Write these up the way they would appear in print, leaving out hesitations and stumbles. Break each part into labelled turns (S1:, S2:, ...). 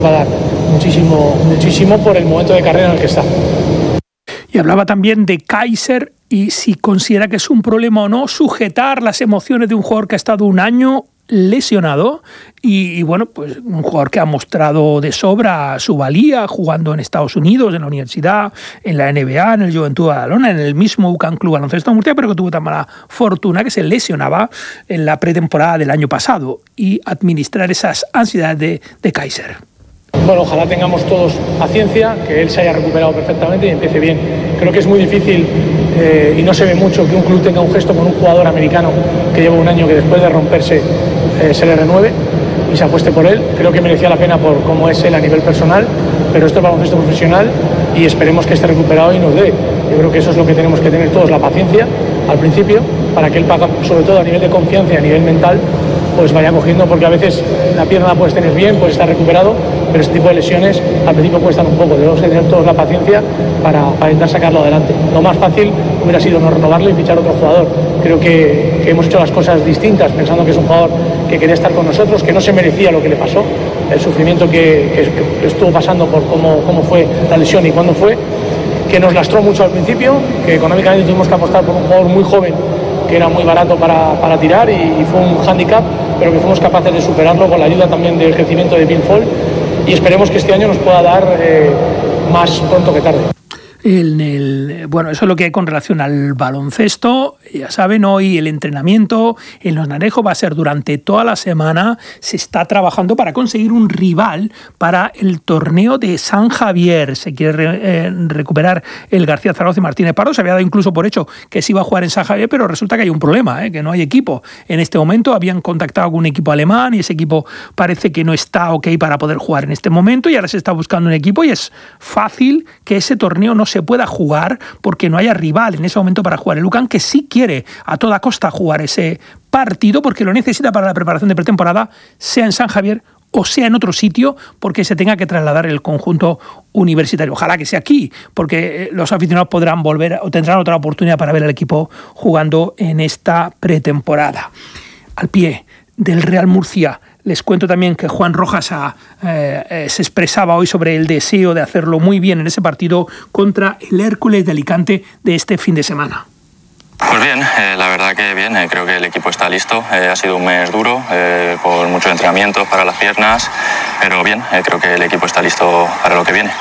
S1: Va a dar muchísimo por el momento de carrera en el que está.
S2: Y hablaba también de Kaiser y si considera que es un problema o no sujetar las emociones de un jugador que ha estado un año lesionado y bueno, pues un jugador que ha mostrado de sobra su valía jugando en Estados Unidos, en la universidad, en la NBA, en el Juventud Badalona, en el mismo UCAM Club Baloncesto Murcia, pero que tuvo tan mala fortuna que se lesionaba en la pretemporada del año pasado y administrar esas ansiedades de Kaiser.
S1: Bueno, ojalá tengamos todos paciencia, que él se haya recuperado perfectamente y empiece bien. Creo que es muy difícil y no se ve mucho que un club tenga un gesto con un jugador americano que lleva un año que después de romperse se le renueve y se apueste por él. Creo que merecía la pena por cómo es él a nivel personal, pero esto es baloncesto profesional y esperemos que esté recuperado y nos dé. Yo creo que eso es lo que tenemos que tener todos, la paciencia al principio, para que él, sobre todo a nivel de confianza y a nivel mental, pues vaya cogiendo, porque a veces la pierna la puedes tener bien, puedes estar recuperado, pero este tipo de lesiones al principio cuestan un poco. Debemos tener todos la paciencia para intentar sacarlo adelante. Lo más fácil hubiera sido no renovarlo y fichar otro jugador. Creo que hemos hecho las cosas distintas, pensando que es un jugador que quería estar con nosotros, que no se merecía lo que le pasó, el sufrimiento que estuvo pasando por cómo fue la lesión y cuándo fue, que nos lastró mucho al principio, que económicamente tuvimos que apostar por un jugador muy joven que era muy barato para tirar y fue un hándicap, pero que fuimos capaces de superarlo con la ayuda también del crecimiento de Bill Fall y esperemos que este año nos pueda dar más pronto que tarde.
S2: Bueno, eso es lo que hay con relación al baloncesto. Ya saben, hoy el entrenamiento en Los Naranjos va a ser durante toda la semana. Se está trabajando para conseguir un rival para el torneo de San Javier. Se quiere recuperar el García Zaragoza y Martínez Pardo. Se había dado incluso por hecho que se iba a jugar en San Javier, pero resulta que hay un problema, que no hay equipo. En este momento habían contactado con un equipo alemán y ese equipo parece que no está ok para poder jugar en este momento y ahora se está buscando un equipo y es fácil que ese torneo no se pueda jugar porque no haya rival en ese momento para jugar. El UCAM que sí quiere a toda costa jugar ese partido porque lo necesita para la preparación de pretemporada, sea en San Javier o sea en otro sitio, porque se tenga que trasladar el conjunto universitario. Ojalá que sea aquí, porque los aficionados podrán volver o tendrán otra oportunidad para ver al equipo jugando en esta pretemporada. Al pie del Real Murcia, les cuento también que Juan Rojas se expresaba hoy sobre el deseo de hacerlo muy bien en ese partido contra el Hércules de Alicante de este fin de semana.
S3: Pues bien, la verdad que bien, creo que el equipo está listo, ha sido un mes duro, con muchos entrenamientos para las piernas, pero bien, creo que el equipo está listo para lo que viene.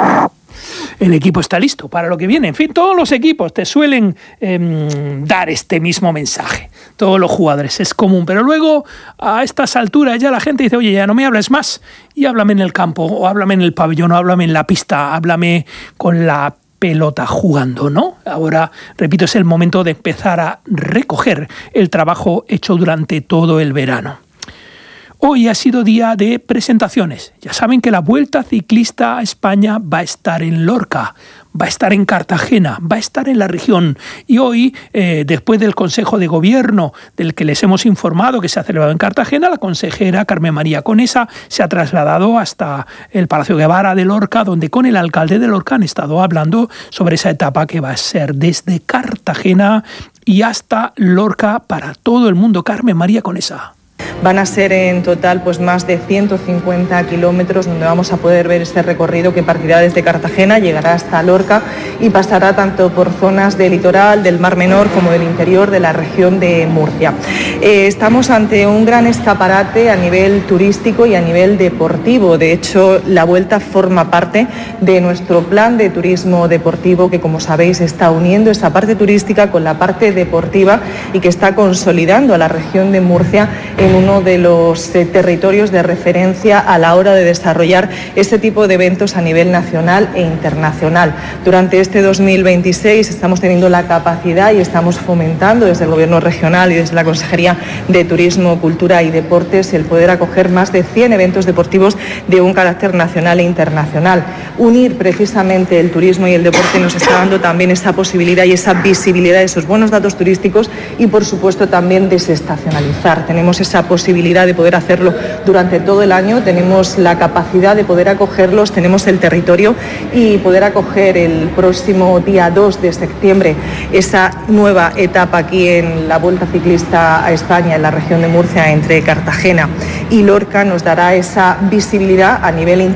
S2: El equipo está listo para lo que viene. En fin, todos los equipos te suelen dar este mismo mensaje. Todos los jugadores, es común. Pero luego, a estas alturas, ya la gente dice, oye, ya no me hables más y háblame en el campo, o háblame en el pabellón, o háblame en la pista, háblame con la pelota jugando, ¿no? Ahora, repito, es el momento de empezar a recoger el trabajo hecho durante todo el verano. Hoy ha sido día de presentaciones. Ya saben que la Vuelta Ciclista a España va a estar en Lorca, va a estar en Cartagena, va a estar en la región. Y hoy, después del Consejo de Gobierno del que les hemos informado que se ha celebrado en Cartagena, la consejera Carmen María Conesa se ha trasladado hasta el Palacio Guevara de Lorca, donde con el alcalde de Lorca han estado hablando sobre esa etapa que va a ser desde Cartagena y hasta Lorca para todo el mundo. Carmen María Conesa.
S4: Van a ser en total pues más de 150 kilómetros donde vamos a poder ver este recorrido que partirá desde Cartagena, llegará hasta Lorca y pasará tanto por zonas del litoral, del Mar Menor como del interior de la región de Murcia. Estamos ante un gran escaparate a nivel turístico y a nivel deportivo. De hecho, la Vuelta forma parte de nuestro plan de turismo deportivo que, como sabéis, está uniendo esa parte turística con la parte deportiva y que está consolidando a la región de Murcia en uno de los territorios de referencia a la hora de desarrollar este tipo de eventos a nivel nacional e internacional. Durante este 2026 estamos teniendo la capacidad y estamos fomentando desde el Gobierno regional y desde la Consejería de Turismo, Cultura y Deportes el poder acoger más de 100 eventos deportivos de un carácter nacional e internacional. Unir precisamente el turismo y el deporte nos está dando también esa posibilidad y esa visibilidad de esos buenos datos turísticos y, por supuesto, también desestacionalizar. Tenemos esa posibilidad de poder hacerlo durante todo el año, tenemos la capacidad de poder acogerlos, tenemos el territorio y poder acoger el próximo día 2 de septiembre esa nueva etapa aquí en la Vuelta Ciclista a España, en la región de Murcia, entre Cartagena y Lorca, nos dará esa visibilidad a nivel internacional